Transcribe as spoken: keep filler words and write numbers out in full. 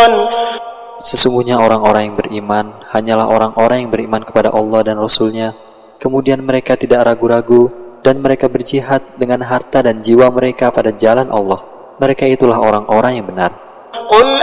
Sesungguhnya orang-orang yang beriman hanyalah orang-orang yang beriman kepada Allah dan Rasul-Nya, kemudian mereka tidak ragu-ragu dan mereka berjihad dengan harta dan jiwa mereka pada jalan Allah. Mereka itulah orang-orang yang benar. قل